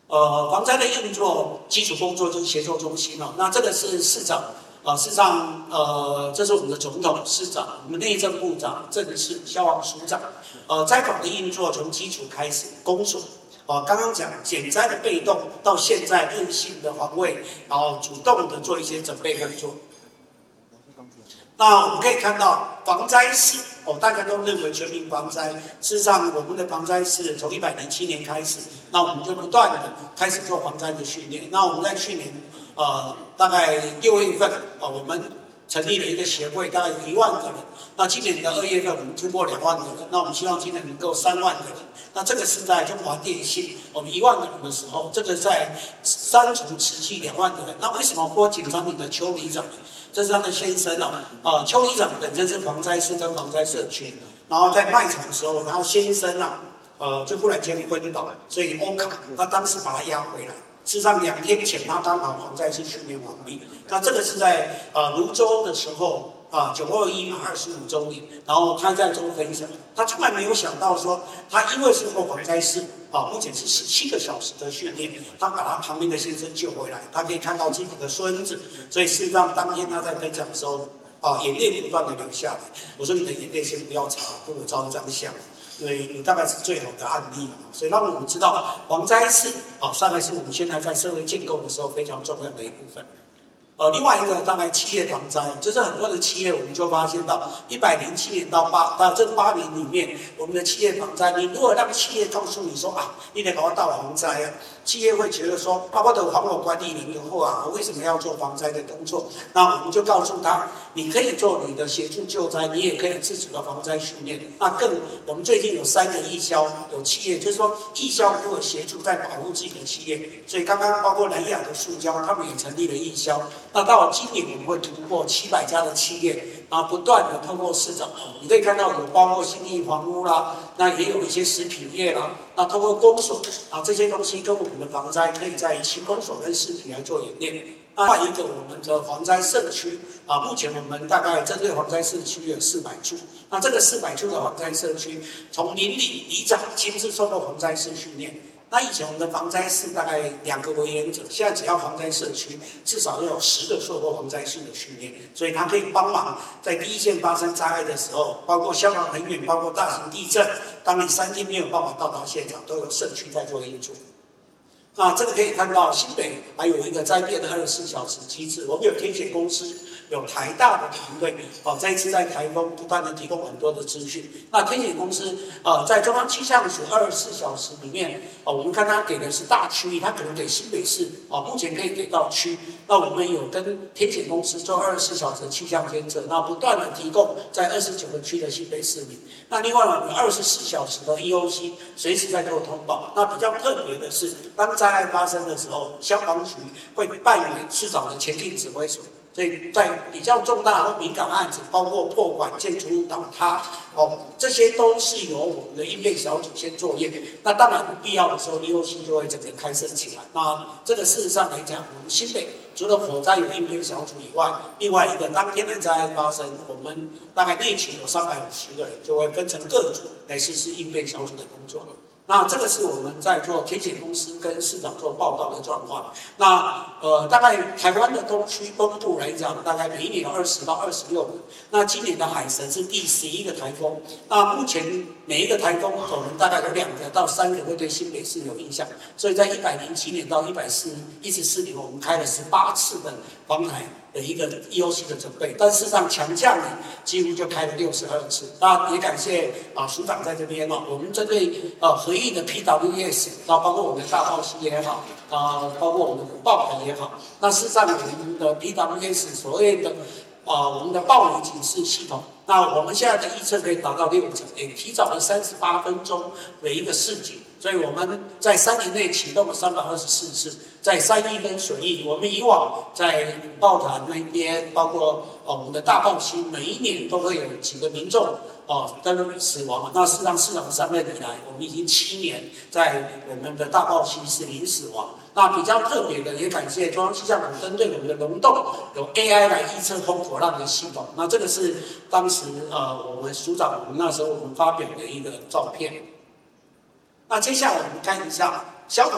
防灾的运作基础工作就是协作中心哦。那这个是市长事实上这是我们的总统、市长、我们内政部长、政事、消防署长。灾防的运作从基础开始，公所。刚刚讲减灾的被动，到现在韧性的防卫，然后主动的做一些准备工作。那我们可以看到防灾士大家都认为全民防灾，事实上我们的防灾士从107年开始，那我们就不断的开始做防灾的训练。那我们在去年大概6月份我们成立了一个协会，大概有1万个人。那今年的2月份我们突破2万个人，那我们希望今年能够3万个人。那这个是在中华电信我们1万个人的时候，这个在3重持续2万个人。那为什么拨警察局的邱里长？这是他的先生邱里长本身是防灾士跟防灾社区，然后在卖场的时候，然后先生就忽然间昏倒，所以欧卡他当时把他押回来。事实上2天前他刚好防灾士训练完毕。那这个是在泸州的时候921嘛25周年，然后他在做分享，他从来没有想到说，他因为是做防灾士目前是17个小时的训练，他把他旁边的先生救回来，他可以看到自己的孙子，所以事实上当天他在分享的时候眼泪不断的流下来。我说你的眼泪先不要擦，跟我照一张相。所以你大概是最好的案例，所以让我们知道防灾士大概是我们现在在社会建构的时候非常重要的一部分。另外一个大概企业防灾，就是很多的企业我们就发现到107年到这8年里面，我们的企业防灾，你如果让企业告诉你说你得搞我到防灾企业会觉得说，我的防火管理人员后为什么要做防灾的工作？那我们就告诉他，你可以做你的协助救灾，你也可以自主的防灾训练。那我们最近有3个义消，有企业就是说义消如果协助在保护自己的企业，所以刚刚包括南亚的塑胶，他们也成立了义消。那到了今年我们会突破700家的企业，然后不断的透过市场，你可以看到有包括信义房屋啦，那也有一些食品业啦，那透过公所这些东西跟我们的防灾可以在一起，公所跟食品来做演练。另外一个我们的防灾社区目前我们大概针对防灾社区有400处，那这个400处的防灾社区，从邻里里长亲自受到防灾士训练。那以前我们的防灾士大概2个为原则，现在只要防灾社区至少要有10个受过防灾士的训练，所以他可以帮忙在第一线发生灾害的时候，包括消防人员，包括大型地震，当你3天没有办法到达现场，都有社区在做援助。那这个可以看到新北还有一个灾变的24小时机制，我们有天险公司，有台大的团队这一次在台风不断的提供很多的资讯。那天险公司在中央气象署24小时里面我们看他给的是大区域，他可能给新北市目前可以给到区。那我们有跟天险公司做24小时的气象监测，那不断的提供在29个区的新北市民。那另外我们24小时的 EOC 随时在做通报。那比较特别的是，当灾害发生的时候，消防局会扮演市长的前进指挥所。所以在比较重大或敏感案子，包括破管、建筑物倒塌这些都是由我们的应变小组先作业。那当然必要的时候 ，EOC 就会整个开设起来。那这个事实上来讲，我们新北除了火灾有应变小组以外，另外一个当天的灾害发生，我们大概内勤有350个人，就会分成各组来实施应变小组的工作。那这个是我们在做天险公司跟市长做报告的状况。那大概台湾的东区东部来讲，大概每一年有20到26个。那今年的海神是第11个台风。那目前每一个台风可能大概有2个到3个会对新北市有影响。所以在107年到114年，我们开了18次的防台的一个 EOC 的准备，但事实上强降雨几乎就开了62次。那也感谢署长在这边我们针对合意的 PWS， 包括我们的大报溪也好，包括我们的爆牌也好，那事实上我们的 PWS 所谓的我们的暴雨警示系统，那我们现在的预测可以达到60%，也提早了38分钟的一个示警。所以我们在3年内启动了324次，在三义跟水义，我们以往在豹潭那边，包括我们的大豹溪，每一年都会有几个民众跟死亡。那事实上市长3任以来，我们已经7年在我们的大豹溪是零死亡。那比较特别的，也感谢中央气象局针对我们的龙洞有 AI 来预测风火浪的系统。那这个是当时我们署长我们那时候我们发表的一个照片。那接下来我们看一下消防